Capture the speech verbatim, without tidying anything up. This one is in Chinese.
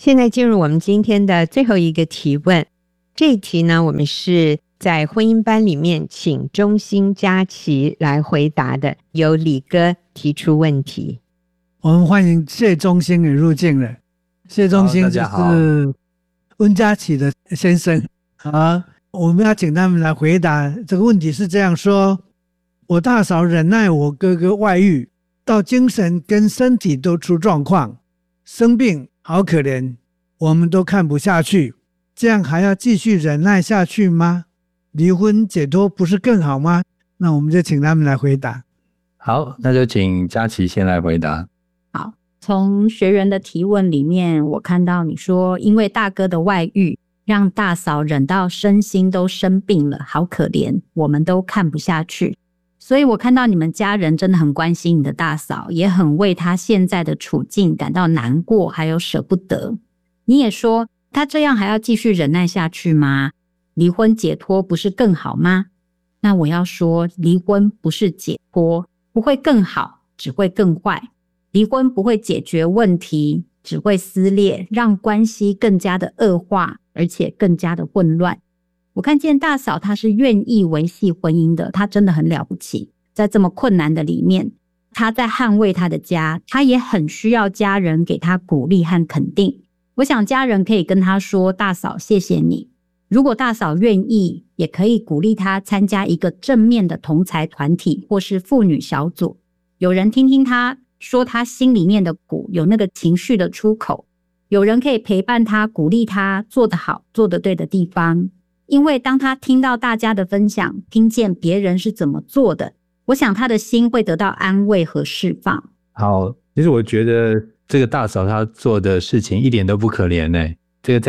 现在进入我们今天的最后一个提问。这一题呢，我们是在婚姻班里面请中兴佳琪来回答的，由李哥提出问题。 我们欢迎谢中兴也入境了。谢中兴就是温佳琪的先生啊，我们要请他们来回答这个问题。是这样说：我大嫂忍耐我哥哥外遇，到精神跟身体都出状况，生病好可怜，我们都看不下去，这样还要继续忍耐下去吗？离婚解脱不是更好吗？那我们就请他们来回答。 好，那就请佳琪先来回答。 好，从学员的提问里面，我看到你说因为大哥的外遇让大嫂忍到身心都生病了，好可怜，我们都看不下去。所以我看到你们家人真的很关心你的大嫂，也很为她现在的处境感到难过，还有舍不得。你也说她这样还要继续忍耐下去吗？离婚解脱不是更好吗？那我要说，离婚不是解脱，不会更好，只会更坏。离婚不会解决问题，只会撕裂，让关系更加的恶化，而且更加的混乱。我看见大嫂她是愿意维系婚姻的，她真的很了不起。在这么困难的里面，她在捍卫她的家，她也很需要家人给她鼓励和肯定。我想家人可以跟她说，大嫂谢谢你。如果大嫂愿意，也可以鼓励她参加一个正面的同才团体或是妇女小组，有人听听她说她心里面的苦，有那个情绪的出口，有人可以陪伴她，鼓励她做得好做得对的地方。因为当她听到大家的分享，听见别人是怎么做的，我想她的心会得到安慰和释放。 好，其实我觉得这个大嫂她做的事情一点都不可怜耶。